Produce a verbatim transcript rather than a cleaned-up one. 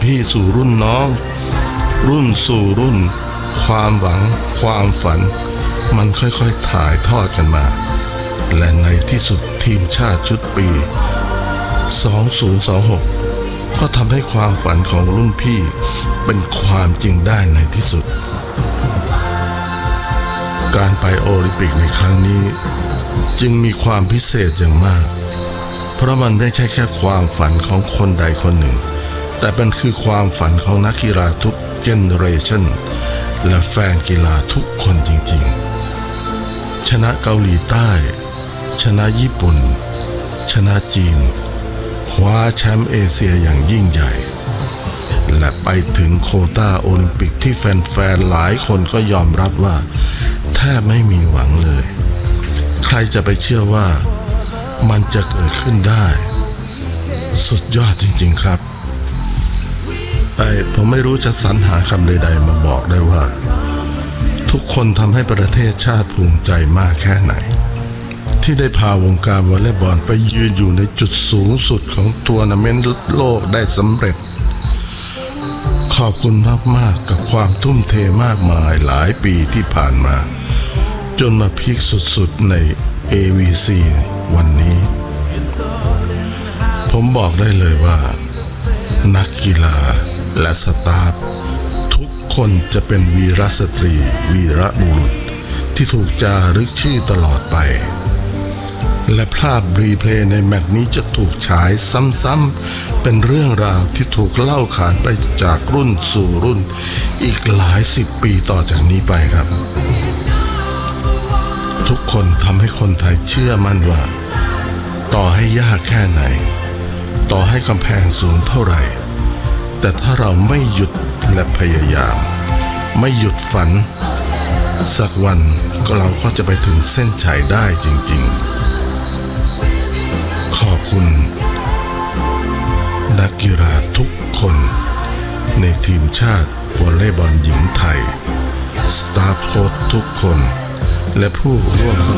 พี่สู่รุ่นน้องรุ่นสู่รุ่นความหวังความฝันมันค่อยๆถ่ายทอดกันมาและในที่สุดทีมชาติชุดปีสองพันยี่สิบหกก็ทำให้ความฝันของรุ่นพี่เป็นความจริงได้ในที่สุดการไปโอลิมปิกในครั้งนี้จึงมีความพิเศษอย่างมากเพราะมันไม่ใช่แค่ความฝันของคนใดคนหนึ่งแต่เป็นคือความฝันของนักกีฬาทุกเจเนอเรชันและแฟนกีฬาทุกคนจริงๆชนะเกาหลีใต้ชนะญี่ปุ่นชนะจีนคว้าแชมป์เอเชียอย่างยิ่งใหญ่และไปถึงโควต้าโอลิมปิกที่แฟนๆหลายคนก็ยอมรับว่าแทบไม่มีหวังเลยใครจะไปเชื่อว่ามันจะเกิดขึ้นได้สุดยอดจริงๆครับไอ้ผมไม่รู้จะสรรหาคำใดๆมาบอกได้ว่าทุกคนทำให้ประเทศชาติภูมิใจมากแค่ไหนที่ได้พาวงการวอลเลย์บอลไปยืนอยู่ในจุดสูงสุดของทัวร์นาเมนต์โลกได้สำเร็จขอบคุณมากๆกับความทุ่มเทมากมายหลายปีที่ผ่านมาจนมาพีคสุดๆใน เอ วี ซี วันนี้ผมบอกได้เลยว่านักกีฬาและสตาฟทุกคนจะเป็นวีรสตรีวีรบุรุษที่ถูกจารึกชื่อตลอดไปและภาพรีเพลย์ในแมตช์นี้จะถูกฉายซ้ำๆเป็นเรื่องราวที่ถูกเล่าขานไปจากรุ่นสู่รุ่นอีกหลายสิบปีต่อจากนี้ไปครับทุกคนทำให้คนไทยเชื่อมั่นว่าต่อให้ยากแค่ไหนต่อให้กำแพงสูงเท่าไหร่แต่ถ้าเราไม่หยุดและพยายามไม่หยุดฝันสักวันก็เราก็จะไปถึงเส้นชัยได้จริงๆขอบคุณนักกีฬาทุกคนในทีมชาติวอลเลย์บอลหญิงไทยสตาฟโค้ชทุกคนและผู้ร่วม